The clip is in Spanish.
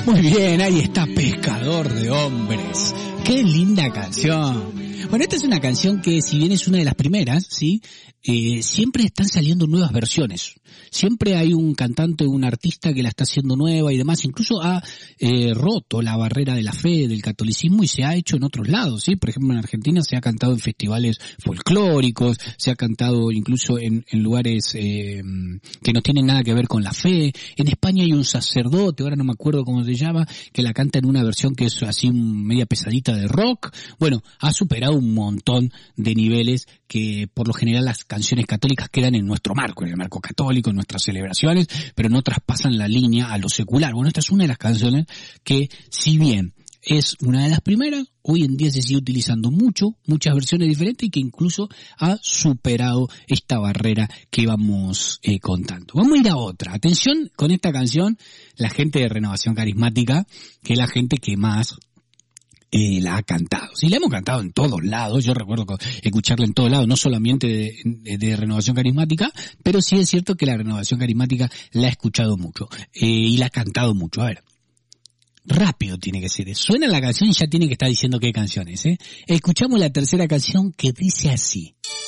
Muy bien, ahí está Pescador de Hombres. Qué linda canción. Bueno, esta es una canción que, si bien es una de las primeras, ¿sí? Siempre están saliendo nuevas versiones. Siempre hay un cantante, un artista que la está haciendo nueva y demás. Incluso ha roto la barrera de la fe, del catolicismo, y se ha hecho en otros lados, ¿sí? Por ejemplo, en Argentina se ha cantado en festivales folclóricos, se ha cantado incluso en lugares que no tienen nada que ver con la fe. En España hay un sacerdote, ahora no me acuerdo cómo se llama, que la canta en una versión que es así media pesadita de rock. Bueno, ha superado un montón de niveles que por lo general las canciones católicas quedan en nuestro marco, en el marco católico, en nuestras celebraciones, pero no traspasan la línea a lo secular. Bueno, esta es una de las canciones que, si bien es una de las primeras, hoy en día se sigue utilizando muchas versiones diferentes, y que incluso ha superado esta barrera que íbamos contando. Vamos a ir a otra. Atención con esta canción, la gente de Renovación Carismática, que es la gente que más la ha cantado. Sí, la hemos cantado en todos lados. Yo recuerdo escucharla en todos lados, no solamente de Renovación Carismática, pero sí es cierto que la Renovación Carismática la ha escuchado mucho y la ha cantado mucho. A ver, rápido tiene que ser. Suena la canción y ya tiene que estar diciendo qué canción es, ¿eh? Escuchamos la tercera canción, que dice así.